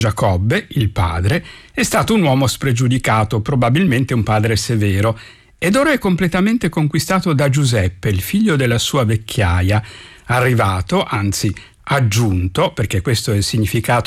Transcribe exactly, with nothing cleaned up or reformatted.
Giacobbe, il padre, è stato un uomo spregiudicato, probabilmente un padre severo, ed ora è completamente conquistato da Giuseppe, il figlio della sua vecchiaia, arrivato, anzi aggiunto, perché questo è il significato